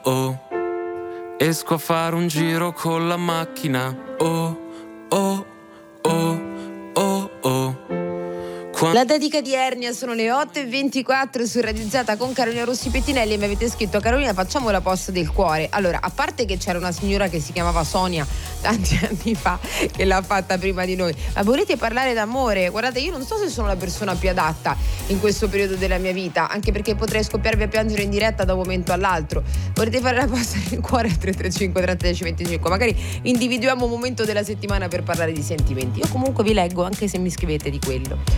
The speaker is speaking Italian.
oh. Esco a fare un giro con la macchina, oh, oh, oh, oh, oh. La dedica di Ernia, sono le 8:24 su Radio Z con Carolina Rossi Pettinelli e mi avete scritto: Carolina, facciamo la posta del cuore. Allora, a parte che c'era una signora che si chiamava Sonia tanti anni fa che l'ha fatta prima di noi, ma volete parlare d'amore? Guardate, io non so se sono la persona più adatta in questo periodo della mia vita, anche perché potrei scoppiarvi a piangere in diretta da un momento all'altro. Volete fare la posta del cuore? 335 36 25, magari individuiamo un momento della settimana per parlare di sentimenti. Io comunque vi leggo anche se mi scrivete di quello.